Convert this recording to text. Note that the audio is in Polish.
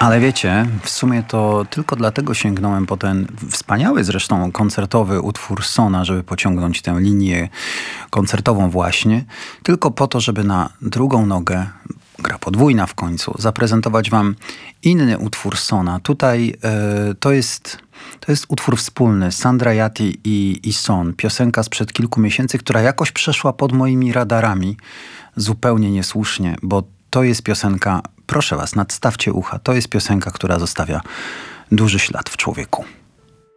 Ale wiecie, w sumie to tylko dlatego sięgnąłem po ten wspaniały zresztą koncertowy utwór Sona, żeby pociągnąć tę linię koncertową właśnie, tylko po to, żeby na drugą nogę, gra podwójna w końcu, zaprezentować wam inny utwór Sona. Tutaj to jest utwór wspólny Sandra Yati i Son. Piosenka sprzed kilku miesięcy, która jakoś przeszła pod moimi radarami. Zupełnie niesłusznie, bo to jest piosenka, proszę was, nadstawcie ucha, to jest piosenka, która zostawia duży ślad w człowieku.